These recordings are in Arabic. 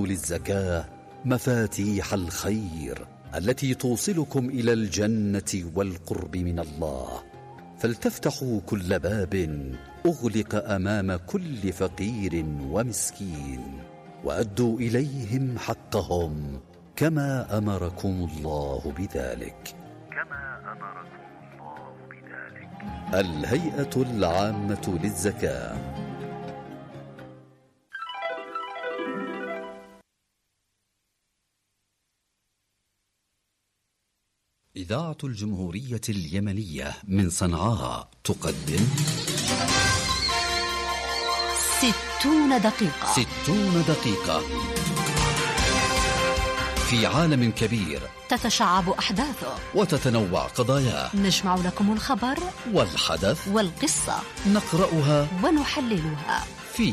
للزكاة مفاتيح الخير التي توصلكم إلى الجنة والقرب من الله، فلتفتحوا كل باب أغلق أمام كل فقير ومسكين، وأدوا إليهم حقهم كما أمركم الله بذلك. الهيئة العامة للزكاة. إذاعة الجمهورية اليمنية من صنعاء تقدم 60 دقيقة. 60 دقيقة في عالم كبير تتشعب أحداثه وتتنوع قضاياه، نجمع لكم الخبر والحدث والقصة، نقرأها ونحللها في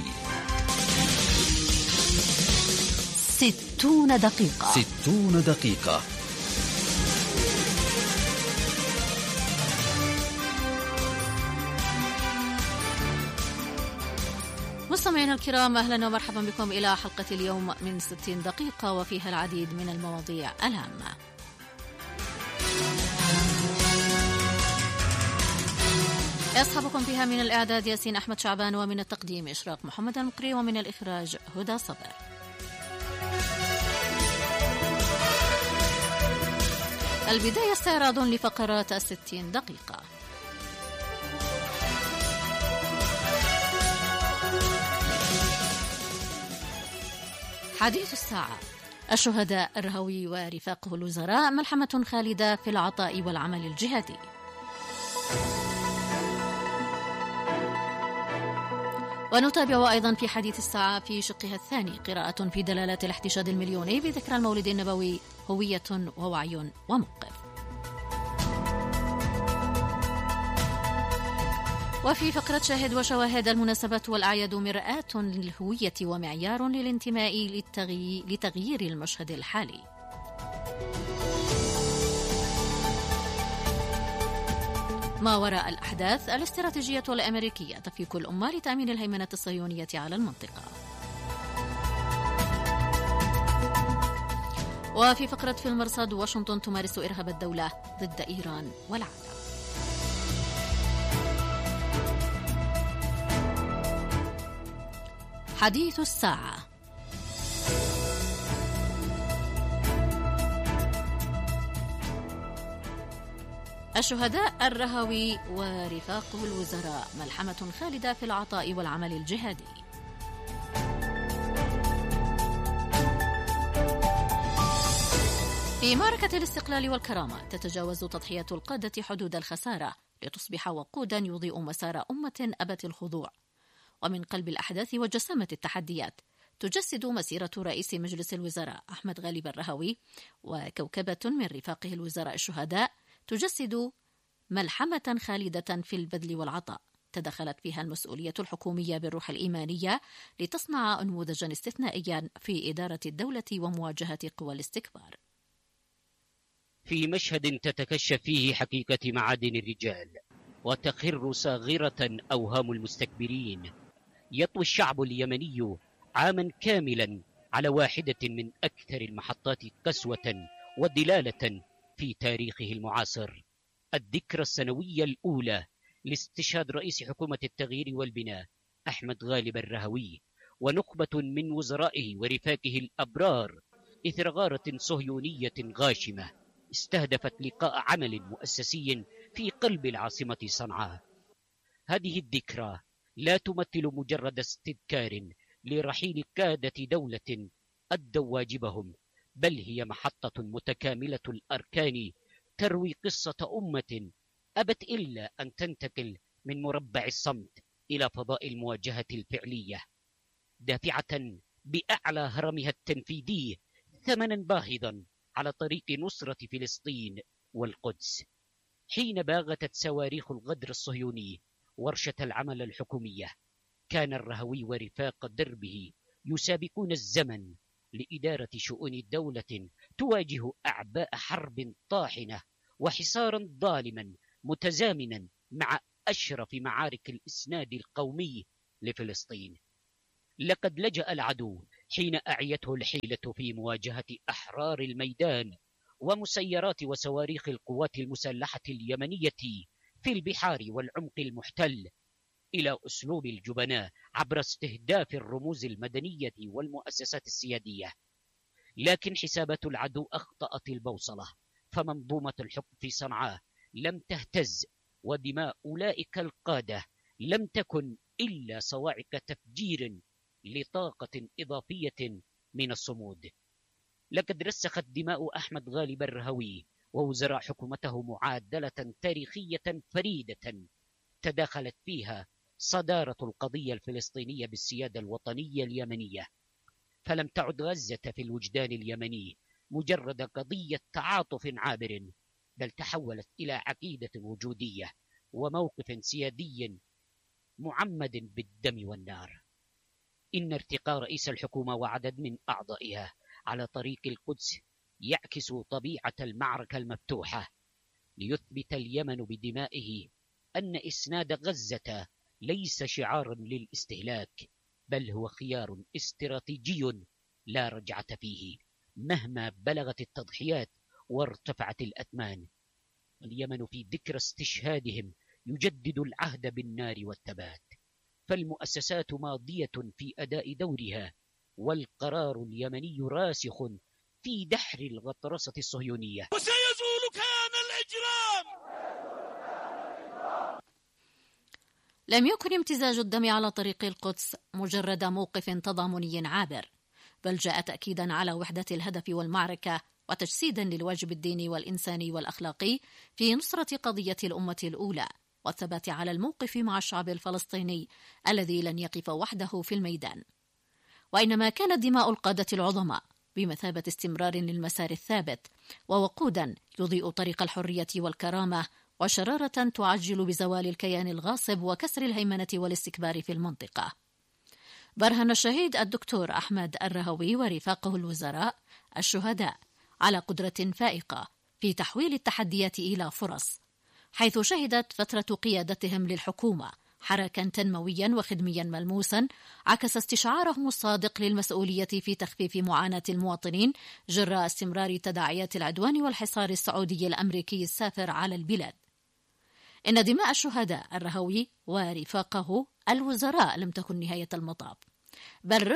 60 دقيقة. 60 دقيقة. مستمعينا الكرام، أهلا ومرحبا بكم إلى حلقة اليوم من 60 دقيقة، وفيها العديد من المواضيع الهامة. يصحبكم فيها من الإعداد ياسين أحمد شعبان، ومن التقديم إشراق محمد المقري، ومن الإخراج هدى صبر. البداية استعراض لفقرات 60 دقيقة. حديث الساعة: الشهداء الرهوي ورفاقه الوزراء، ملحمة خالدة في العطاء والعمل الجهادي. ونتابع أيضا في حديث الساعة في شقها الثاني قراءة في دلالات الاحتشاد المليوني بذكرى المولد النبوي، هوية ووعي وموقف. وفي فقرة شاهد وشواهد: المناسبات والأعياد مرآة للهوية ومعيار للانتماء لتغيير المشهد الحالي. ما وراء الأحداث: الاستراتيجية الأمريكية تفيك الأمة لتأمين الهيمنة الصهيونية على المنطقة. وفي فقرة في المرصد: واشنطن تمارس إرهاب الدولة ضد إيران والعالم. حديث الساعة: الشهداء الرهوي ورفاقه الوزراء، ملحمة خالدة في العطاء والعمل الجهادي. في معركة الاستقلال والكرامة تتجاوز تضحية القادة حدود الخسارة لتصبح وقودا يضيء مسار أمة أبت الخضوع. ومن قلب الأحداث وجسامة التحديات تجسد مسيرة رئيس مجلس الوزراء أحمد غالب الرهوي وكوكبة من رفاقه الوزراء الشهداء تجسد ملحمة خالدة في البذل والعطاء، تدخلت فيها المسؤولية الحكومية بالروح الإيمانية لتصنع نموذجا استثنائيا في إدارة الدولة ومواجهة قوى الاستكبار. في مشهد تتكشف فيه حقيقة معادن الرجال وتخر صاغرة أوهام المستكبرين، يطوي الشعب اليمني عاما كاملا على واحدة من أكثر المحطات قسوة ودلالة في تاريخه المعاصر، الذكرى السنوية الأولى لاستشهاد رئيس حكومة التغيير والبناء أحمد غالب الرهوي ونخبة من وزرائه ورفاقه الأبرار إثر غارة صهيونية غاشمة استهدفت لقاء عمل مؤسسي في قلب العاصمة صنعاء. هذه الذكرى لا تمثل مجرد استذكار لرحيل قادة دولة أدوا واجبهم، بل هي محطة متكاملة الأركان تروي قصة أمة أبت إلا أن تنتقل من مربع الصمت إلى فضاء المواجهة الفعلية، دافعة بأعلى هرمها التنفيذي ثمنا باهظا على طريق نصرة فلسطين والقدس. حين باغتت صواريخ الغدر الصهيوني ورشة العمل الحكومية، كان الرهوي ورفاق دربه يسابقون الزمن لإدارة شؤون دولة تواجه أعباء حرب طاحنة وحصارا ظالما متزامنا مع أشرف معارك الإسناد القومي لفلسطين. لقد لجأ العدو حين أعيته الحيلة في مواجهة أحرار الميدان ومسيرات وصواريخ القوات المسلحة اليمنية في البحار والعمق المحتل، إلى أسلوب الجبناء عبر استهداف الرموز المدنية والمؤسسات السيادية. لكن حسابات العدو أخطأت البوصلة، فمنظومة الحكم في صنعاء لم تهتز، ودماء أولئك القادة لم تكن إلا صواعق تفجير لطاقة إضافية من الصمود. لقد رسخت دماء أحمد غالب الرهوي ووزراء حكومته معادلة تاريخية فريدة تداخلت فيها صدارة القضية الفلسطينية بالسيادة الوطنية اليمنية، فلم تعد غزة في الوجدان اليمني مجرد قضية تعاطف عابر، بل تحولت إلى عقيدة وجودية وموقف سيادي معمد بالدم والنار. إن ارتقاء رئيس الحكومة وعدد من أعضائها على طريق القدس يعكس طبيعة المعركة المفتوحة، ليثبت اليمن بدمائه أن إسناد غزة ليس شعارا للاستهلاك، بل هو خيار استراتيجي لا رجعة فيه مهما بلغت التضحيات وارتفعت الأثمان. اليمن في ذكرى استشهادهم يجدد العهد بالنار والثبات، فالمؤسسات ماضية في أداء دورها، والقرار اليمني راسخ في دحر الغطرسة الصهيونية. وسيزول كيان الإجرام. لم يكن امتزاج الدم على طريق القدس مجرد موقف تضامني عابر، بل جاء تأكيدا على وحدة الهدف والمعركة، وتجسيدا للواجب الديني والإنساني والأخلاقي في نصرة قضية الأمة الأولى، والثبات على الموقف مع الشعب الفلسطيني الذي لن يقف وحده في الميدان. وإنما كانت دماء القادة العظماء بمثابة استمرار للمسار الثابت، ووقودا يضيء طريق الحرية والكرامة، وشرارة تعجل بزوال الكيان الغاصب وكسر الهيمنة والاستكبار في المنطقة. برهن الشهيد الدكتور أحمد الرهوي ورفاقه الوزراء الشهداء على قدرة فائقة في تحويل التحديات إلى فرص، حيث شهدت فترة قيادتهم للحكومة حراكا تنمويا وخدميا ملموسا عكس استشعارهم الصادق للمسؤولية في تخفيف معاناة المواطنين جراء استمرار تداعيات العدوان والحصار السعودي الأمريكي السافر على البلاد. إن دماء الشهداء الرهوي ورفاقه الوزراء لم تكن نهاية المطاف، بل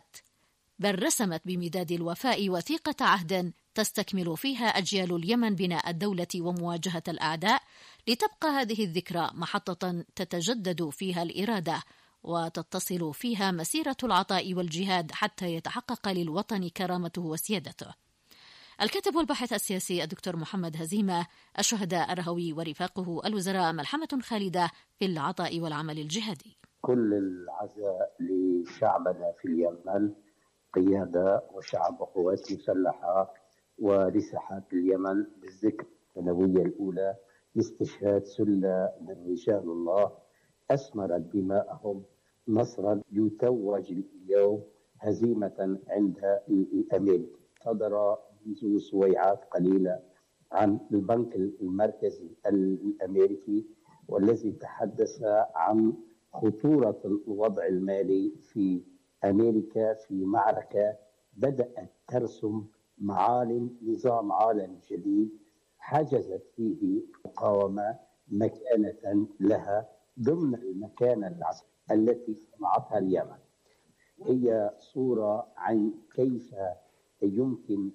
رسمت بمداد الوفاء وثيقة عهد تستكمل فيها أجيال اليمن بناء الدولة ومواجهة الأعداء، لتبقى هذه الذكرى محطة تتجدد فيها الإرادة وتتصل فيها مسيرة العطاء والجهاد حتى يتحقق للوطن كرامته وسيادته. الكاتب والباحث السياسي الدكتور محمد هزيمة: الشهداء الرهوي ورفاقه الوزراء ملحمة خالدة في العطاء والعمل الجهادي. كل العزاء لشعبنا في اليمن، قيادة وشعب وقوات مسلحة ولساحات اليمن، بالذكر السنوية الأولى لاستشهاد سلة من رجال الله أسمرت دماءهم نصرا يتوج اليوم هزيمة عند الأمريكي. صدر منذ سويعات قليلة عن البنك المركزي الأمريكي، والذي تحدث عن خطورة الوضع المالي في أمريكا في معركة بدأت ترسم معالم نظام عالمي جديد حجزت فيه المقاومة مكانة لها ضمن المكانة العسكرية التي صنعتها اليمن. هي صورة عن كيف يمكن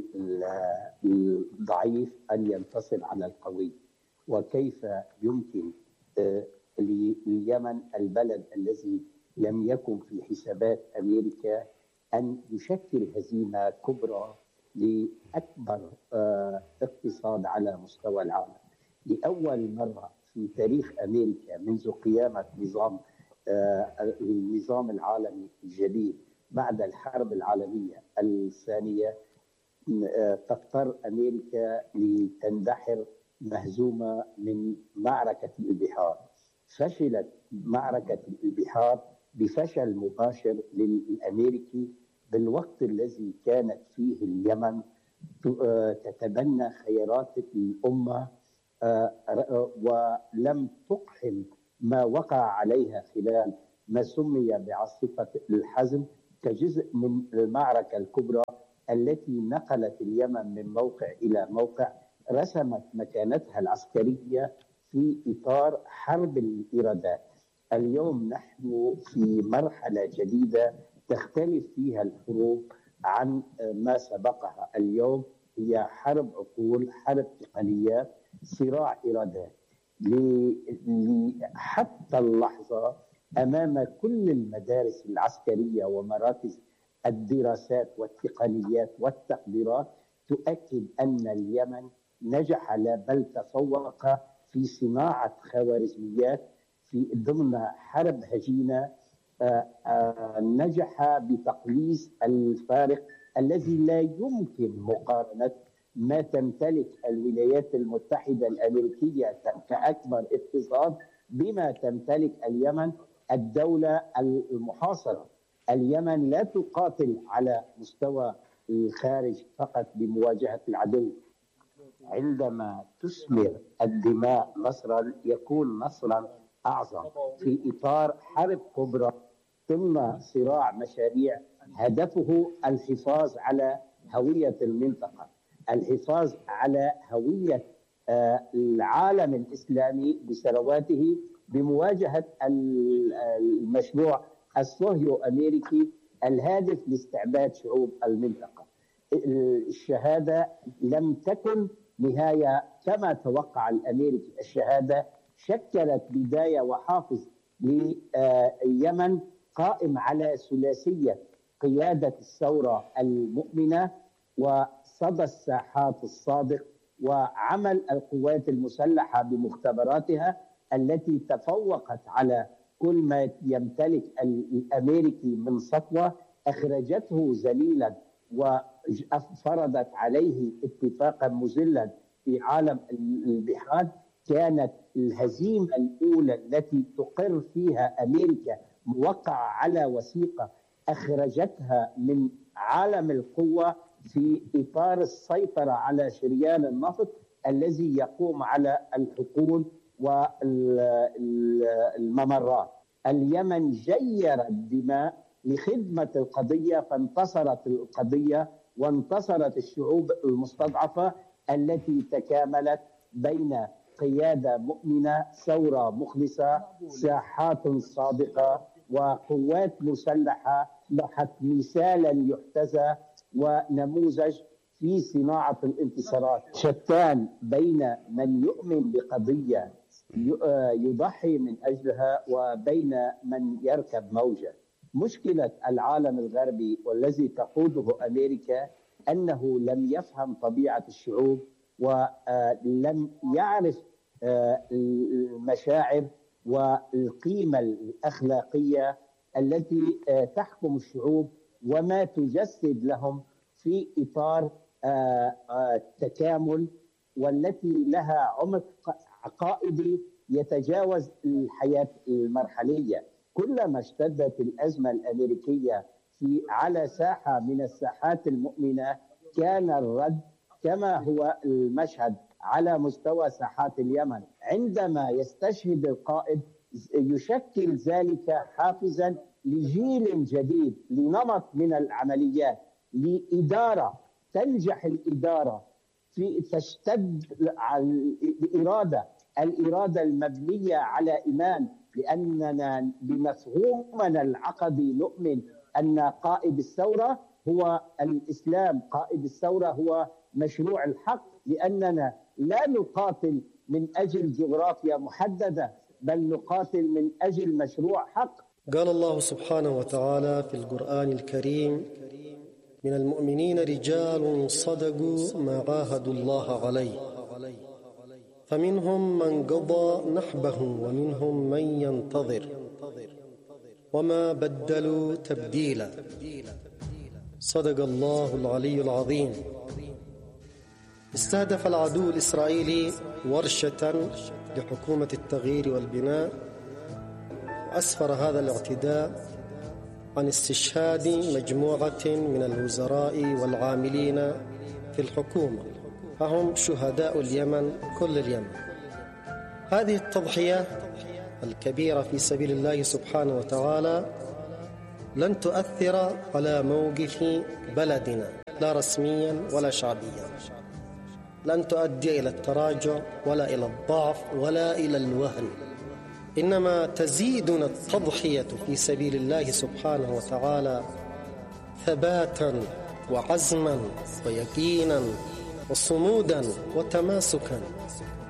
للضعيف أن ينتصر على القوي، وكيف يمكن لليمن البلد الذي لم يكن في حسابات أمريكا أن يشكل هزيمة كبرى لأكبر اقتصاد على مستوى العالم. لأول مرة في تاريخ أمريكا منذ قيامة النظام العالمي الجديد بعد الحرب العالمية الثانية، تضطر أمريكا لتندحر مهزومة من معركة البحار. فشلت معركة البحار بفشل مباشر للأمريكي بالوقت الذي كانت فيه اليمن تتبنى خيارات الأمة ولم تقحم ما وقع عليها خلال ما سمي بعاصفة الحزم كجزء من المعركة الكبرى التي نقلت اليمن من موقع إلى موقع، رسمت مكانتها العسكرية في إطار حرب الإيرادات. اليوم نحن في مرحلة جديدة تختلف فيها الحروب عن ما سبقها. اليوم هي حرب عقول، حرب تقنيات، صراع إيرادات. حتى اللحظة أمام كل المدارس العسكرية ومراكز الدراسات والتقنيات والتقديرات تؤكد أن اليمن نجح بل تفوق في صناعة خوارزميات في ضمن حرب هجينة. نجح بتقليص الفارق الذي لا يمكن مقارنة ما تمتلك الولايات المتحدة الأمريكية كأكبر اقتصاد بما تمتلك اليمن، الدولة المحاصرة. اليمن لا تقاتل على مستوى الخارج فقط بمواجهة العدو. عندما تثمر الدماء نصرا يكون نصرا أعظم في إطار حرب كبرى ثم صراع مشاريع هدفه الحفاظ على هوية المنطقة، الحفاظ على هوية العالم الإسلامي بثرواته بمواجهة المشروع الصهيو أمريكي الهادف لاستعباد شعوب المنطقة. الشهادة لم تكن نهاية كما توقع الأمريكي، الشهادة شكلت بداية وحافز لليمن قائم على ثلاثية قيادة الثورة المؤمنة وصدى الساحات الصادق وعمل القوات المسلحة بمختبراتها التي تفوقت على كل ما يمتلك الأمريكي من سطوة، أخرجته ذليلا وفرضت عليه اتفاقا مذلا في عالم البحار. كانت الهزيمة الأولى التي تقر فيها أمريكا موقعة على وثيقة أخرجتها من عالم القوة في إطار السيطرة على شريان النفط الذي يقوم على الحقول والممرات. اليمن جير الدماء لخدمة القضية، فانتصرت القضية وانتصرت الشعوب المستضعفة التي تكاملت بين قيادة مؤمنة، ثورة مخلصة، ساحات صادقة وقوات مسلحة لحت مثالا يحتذى ونموذج في صناعة الانتصارات. شتان بين من يؤمن بقضية يضحي من أجلها وبين من يركب موجة. مشكلة العالم الغربي والذي تقوده أمريكا أنه لم يفهم طبيعة الشعوب ولم يعرف المشاعر والقيمة الأخلاقية التي تحكم الشعوب وما تجسد لهم في إطار التكامل، والتي لها عمق عقائدي يتجاوز الحياة المرحلية. كلما اشتدت الأزمة الأمريكية على ساحة من الساحات المؤمنة كان الرد كما هو المشهد على مستوى ساحات اليمن. عندما يستشهد القائد يشكل ذلك حافزا لجيل جديد، لنمط من العمليات، لإدارة تنجح الإدارة في تشتد الإرادة المبنية على إيمان، لأننا بمفهومنا العقدي نؤمن أن قائد الثورة هو الإسلام، قائد الثورة هو مشروع الحق، لأننا لا نقاتل من أجل جغرافيا محددة بل نقاتل من أجل مشروع حق. قال الله سبحانه وتعالى في القرآن الكريم: من المؤمنين رجال صدقوا ما عاهدوا الله عليه فمنهم من قضى نحبه ومنهم من ينتظر وما بدلوا تبديلا. صدق الله العلي العظيم. استهدف العدو الإسرائيلي ورشة لحكومة التغيير والبناء، وأسفر هذا الاعتداء عن استشهاد مجموعة من الوزراء والعاملين في الحكومة، فهم شهداء اليمن، كل اليمن. هذه التضحية الكبيرة في سبيل الله سبحانه وتعالى لن تؤثر على موقف بلدنا لا رسميا ولا شعبيا، لن تؤدي إلى التراجع ولا إلى الضعف ولا إلى الوهن، إنما تزيدنا التضحية في سبيل الله سبحانه وتعالى ثباتا وعزما ويقينا وصمودا وتماسكا